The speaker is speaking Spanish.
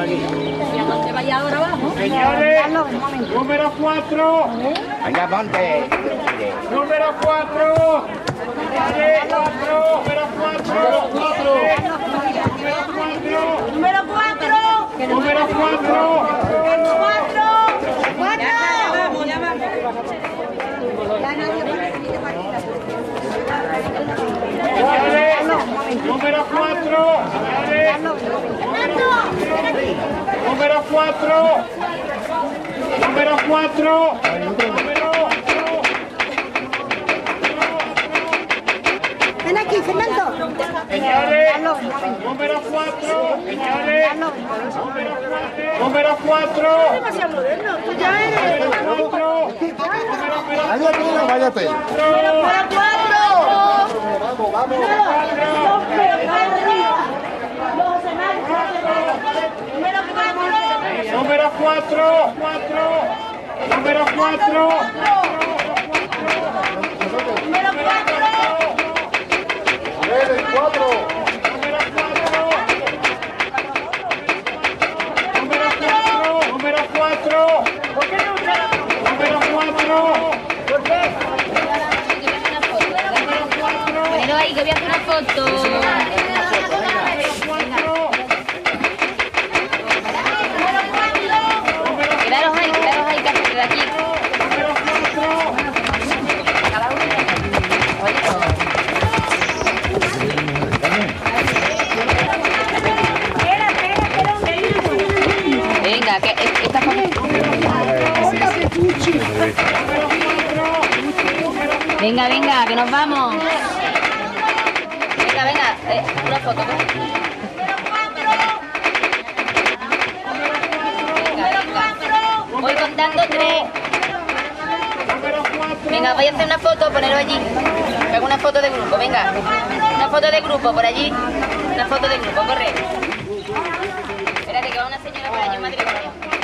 ¿Dónde vaya ahora abajo? Señores, número 4. Venga, ponte. Número 4. Señores, 4. Número 4. Número 4. Número 4. 4. Ya vamos. Señores, número 4. Señores, número 4. Número 4. Ven aquí, Fernando. Señores, número 4. Señores, número 4. Demasiado moderno. Tú ya eres. Váyate. Número 4. Vamos. Número 4. Número 4. Número 4. ¿Por qué no? Número 4. ¿Por qué? Ponelo ahí que voy a hacer una foto. Quedaros ahí, que hacer de aquí. Cada uno. Venga, que esta foto. Venga, que nos vamos. Venga, una foto. Venga. Voy contando 3. Venga, voy a hacer una foto, ponerlo allí. Hago una foto de grupo, venga. Una foto de grupo por allí. Una foto de grupo, corre. Espérate que va una señora por allí, madre mía.